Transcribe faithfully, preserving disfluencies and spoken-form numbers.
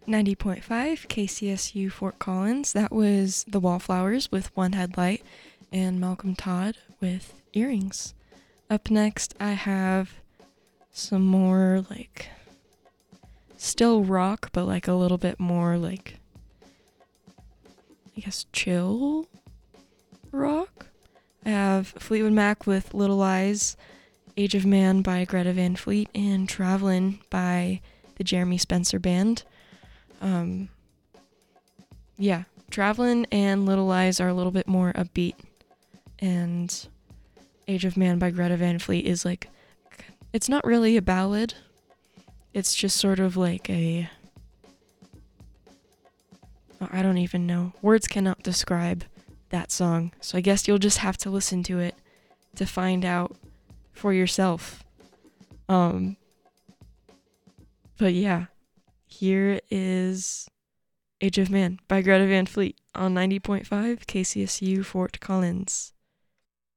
ninety point five K C S U Fort Collins. That was The Wallflowers with One Headlight and Malcolm Todd with Earrings. Up next, I have some more like still rock, but like a little bit more like I guess chill rock. I have Fleetwood Mac with Little Eyes, Age of Man by Greta Van Fleet, and Travelin' by the Jeremy Spencer Band. Um, yeah, Travelin' and Little Eyes are a little bit more upbeat, and Age of Man by Greta Van Fleet is like, it's not really a ballad. It's just sort of like a, I don't even know. Words cannot describe that song. So I guess you'll just have to listen to it to find out for yourself. Um, but yeah, here is Age of Man by Greta Van Fleet on ninety point five K C S U Fort Collins.